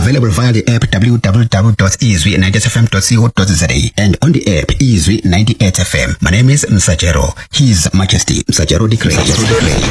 Available via the app www.izwi90fm.co.za and on the app Izwi 98FM. My name is Msajero. His Majesty Msajero declares.